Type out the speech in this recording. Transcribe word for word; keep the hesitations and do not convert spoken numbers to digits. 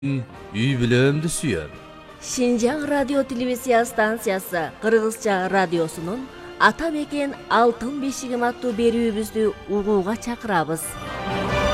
үй бүлөмдү сүйөр. Шинжаң радио телевизия станциясы Кыргызча радиосунун Ата мекен алтын бешигим аттуу берүүбүздү угууга чакырабыз.